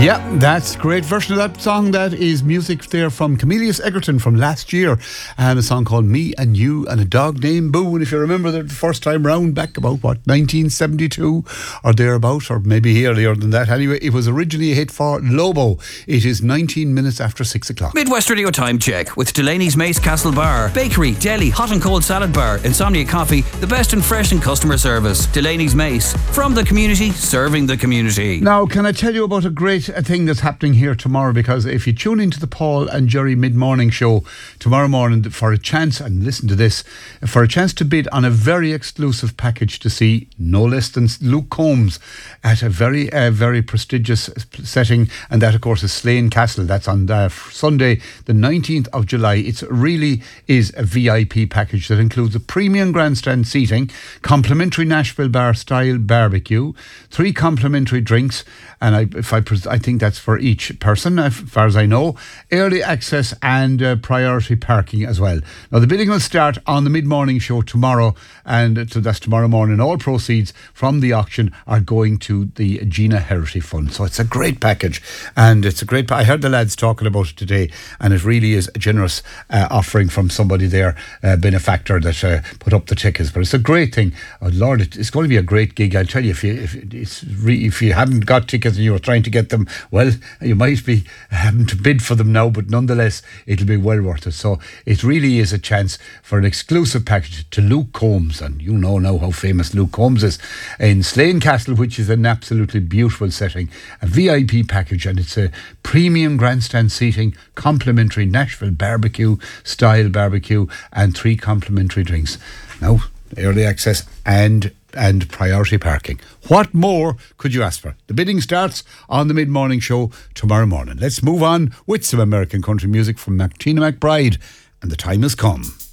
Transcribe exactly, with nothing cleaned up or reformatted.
Yeah, that's a great version of that song. That is music there from Camillus Egerton from last year, and a song called Me and You and a Dog Named Boo. And if you remember the first time round back about, what, nineteen seventy-two or thereabout, or maybe earlier than that. Anyway, it was originally a hit for Lobo. It is nineteen minutes after six o'clock. Midwest Radio Time Check with Delaney's Mace Castle Bar, Bakery, Deli, Hot and Cold Salad Bar, Insomnia Coffee, the best in fresh and customer service. Delaney's Mace, from the community, serving the community. Now, can I tell you about a great a thing that's happening here tomorrow? Because if you tune into the Paul and Jerry mid-morning show tomorrow morning for a chance, and listen to this, for a chance to bid on a very exclusive package to see no less than Luke Combs at a very, uh, very prestigious setting, and that of course is Slane Castle. That's on uh, Sunday the nineteenth of July. It really is a V I P package that includes a premium grandstand seating, complimentary Nashville bar style barbecue, three complimentary drinks, and I, if I, pres- I think that's for each person, as far as I know, early access and uh, priority parking as well. Now the bidding will start on the mid-morning show tomorrow, and so that's tomorrow morning. All proceeds from the auction are going to the Gina Herity Fund. So it's a great package, and it's a great. Pa- I heard the lads talking about it today, and it really is a generous uh, offering from somebody there, uh, benefactor that uh, put up the tickets. But it's a great thing. Oh Lord, it, it's going to be a great gig. I'll tell you, if you if it's re- if you haven't got tickets and you were trying to get them, well, you might be having to bid for them now, but nonetheless, it'll be well worth it. So it really is a chance for an exclusive package to Luke Combs, and you know now how famous Luke Combs is, in Slane Castle, which is an absolutely beautiful setting, a V I P package, and it's a premium grandstand seating, complimentary Nashville barbecue style barbecue, and three complimentary drinks. Now, early access and and priority parking. What more could you ask for? The bidding starts on the mid-morning show tomorrow morning. Let's move on with some American country music from Martina McBride, and The Time Has Come.